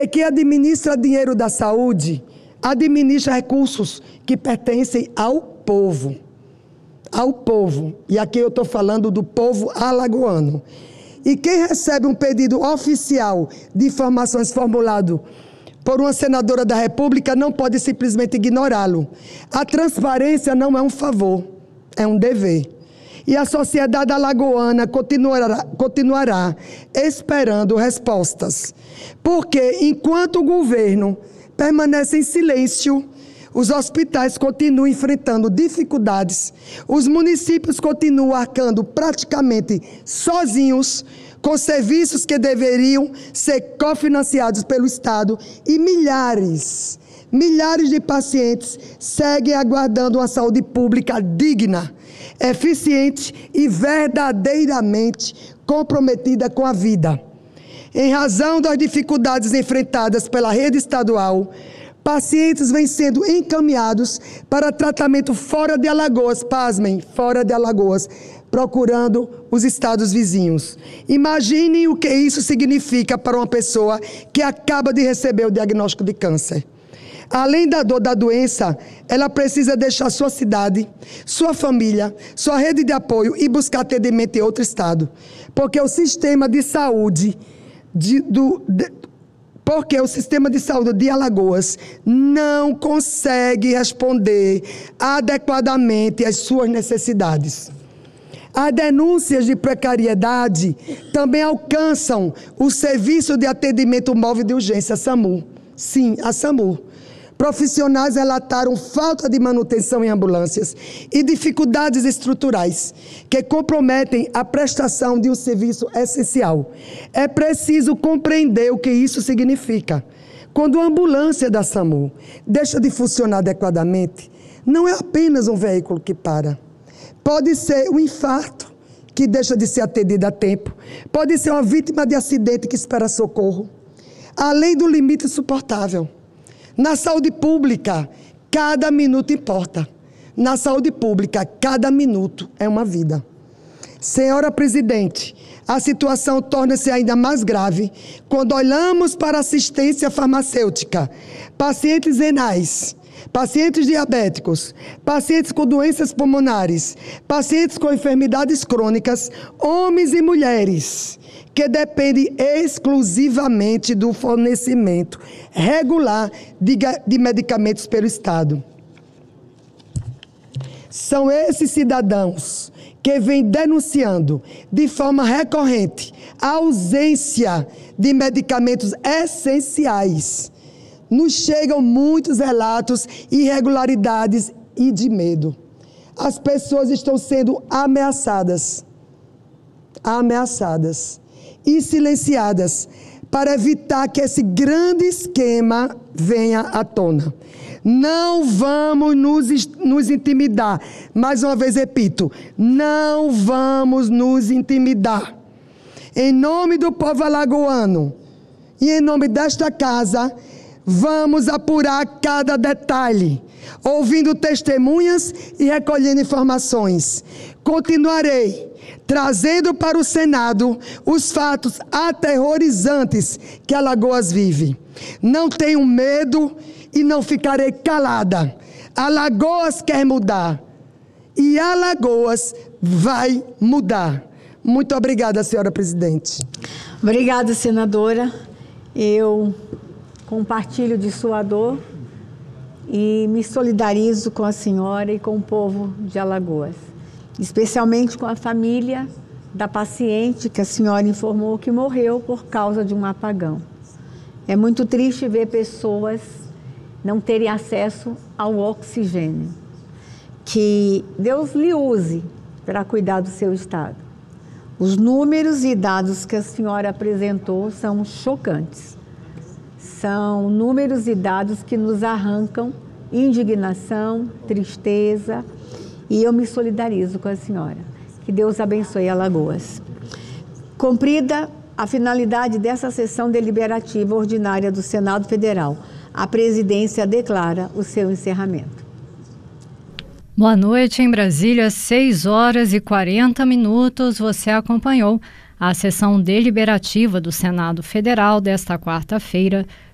que administra dinheiro da saúde, administra recursos que pertencem ao povo. Ao povo. E aqui eu estou falando do povo alagoano. E quem recebe um pedido oficial de informações formulado por uma senadora da República não pode simplesmente ignorá-lo. A transparência não é um favor, é um dever. E a sociedade alagoana continuará esperando respostas. Porque enquanto o governo permanece em silêncio, os hospitais continuam enfrentando dificuldades, os municípios continuam arcando praticamente sozinhos com serviços que deveriam ser cofinanciados pelo Estado e milhares de pacientes seguem aguardando uma saúde pública digna, eficiente e verdadeiramente comprometida com a vida. Em razão das dificuldades enfrentadas pela rede estadual, pacientes vêm sendo encaminhados para tratamento fora de Alagoas, pasmem, fora de Alagoas, procurando os estados vizinhos. Imaginem o que isso significa para uma pessoa que acaba de receber o diagnóstico de câncer. Além da dor da doença, ela precisa deixar sua cidade, sua família, sua rede de apoio e buscar atendimento em outro estado. Porque o sistema de saúde de Alagoas não consegue responder adequadamente às suas necessidades. As denúncias de precariedade também alcançam o Serviço de Atendimento Móvel de Urgência, SAMU. Sim, a SAMU. Profissionais relataram falta de manutenção em ambulâncias e dificuldades estruturais que comprometem a prestação de um serviço essencial. É preciso compreender o que isso significa. Quando a ambulância da SAMU deixa de funcionar adequadamente, não é apenas um veículo que para. Pode ser um infarto que deixa de ser atendido a tempo. Pode ser uma vítima de acidente que espera socorro. Além do limite suportável. Na saúde pública, cada minuto importa. Na saúde pública, cada minuto é uma vida. Senhora Presidente, a situação torna-se ainda mais grave quando olhamos para a assistência farmacêutica, pacientes renais, pacientes diabéticos, pacientes com doenças pulmonares, pacientes com enfermidades crônicas, homens e mulheres, que dependem exclusivamente do fornecimento regular de medicamentos pelo Estado. São esses cidadãos que vêm denunciando de forma recorrente a ausência de medicamentos essenciais. Nos chegam muitos relatos, irregularidades e de medo. As pessoas estão sendo ameaçadas e silenciadas para evitar que esse grande esquema venha à tona. Não vamos nos intimidar. Mais uma vez repito, não vamos nos intimidar. Em nome do povo alagoano e em nome desta casa, vamos apurar cada detalhe, ouvindo testemunhas e recolhendo informações. Continuarei trazendo para o Senado os fatos aterrorizantes que Alagoas vive. Não tenho medo e não ficarei calada. Alagoas quer mudar e Alagoas vai mudar. Muito obrigada, senhora presidente. Obrigada, senadora. Eu compartilho de sua dor e me solidarizo com a senhora e com o povo de Alagoas, especialmente com a família da paciente que a senhora informou que morreu por causa de um apagão. É muito triste ver pessoas não terem acesso ao oxigênio. Que Deus lhe use para cuidar do seu estado. Os números e dados que a senhora apresentou são chocantes. São números e dados que nos arrancam indignação, tristeza, e eu me solidarizo com a senhora. Que Deus abençoe Alagoas. Cumprida a finalidade dessa sessão deliberativa ordinária do Senado Federal, a presidência declara o seu encerramento. Boa noite, em Brasília, 6h40. Você acompanhou a sessão deliberativa do Senado Federal desta quarta-feira,